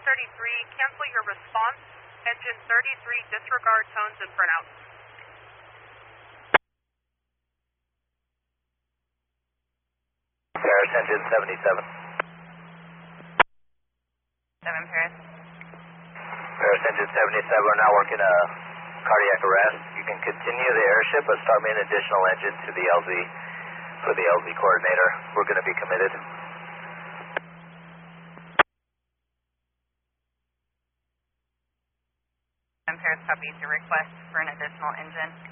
33, cancel your response. Engine 33, disregard tones and printouts. Paris, engine 77. 7 Paris. Paris, engine 77, we're now working a cardiac arrest. You can continue the airship, but start me an additional engine to the LZ for the LZ coordinator. We're going to be committed. Paris copies your request for an additional engine.